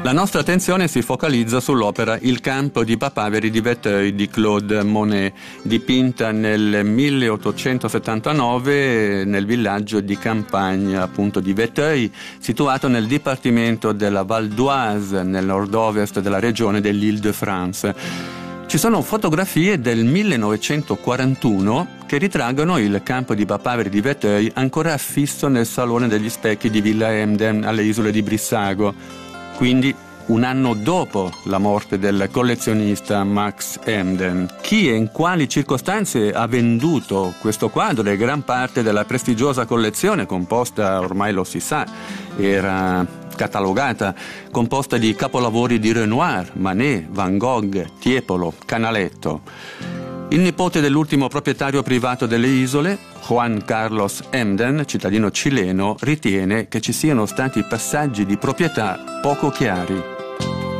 La nostra attenzione si focalizza sull'opera Il campo di papaveri di Vétheuil di Claude Monet, dipinta nel 1879 nel villaggio di campagna appunto di Vétheuil, situato nel dipartimento della Val d'Oise, nel nord-ovest della regione dell'Île-de-France. Ci sono fotografie del 1941 che ritraggono il campo di papaveri di Vétheuil ancora affisso nel Salone degli Specchi di Villa Emden alle isole di Brissago, quindi un anno dopo la morte del collezionista Max Emden. Chi e in quali circostanze ha venduto questo quadro e gran parte della prestigiosa collezione, composta, ormai lo si sa, era catalogata, composta di capolavori di Renoir, Manet, Van Gogh, Tiepolo, Canaletto. Il nipote dell'ultimo proprietario privato delle isole, Juan Carlos Emden, cittadino cileno, ritiene che ci siano stati passaggi di proprietà poco chiari.